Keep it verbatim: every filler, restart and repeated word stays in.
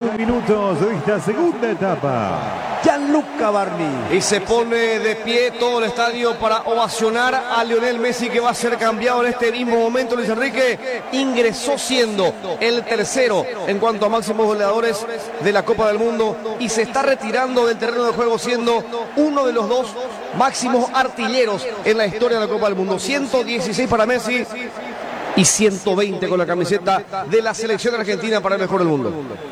y uno minutos de esta segunda etapa. Gianluca Barni. Y se pone de pie todo el estadio para ovacionar a Lionel Messi, que va a ser cambiado en este mismo momento. Luis Enrique ingresó siendo el tercero en cuanto a máximos goleadores de la Copa del Mundo y se está retirando del terreno de juego siendo uno de los dos máximos artilleros en la historia de la Copa del Mundo. ciento dieciséis para Messi y ciento veinte con la camiseta de la selección argentina para el mejor del mundo.